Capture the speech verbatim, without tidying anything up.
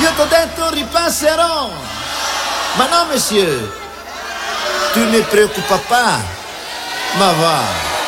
Je t'ho detto ripasserò. Ma no, monsieur. Tu ne preoccupa pas. Ma va.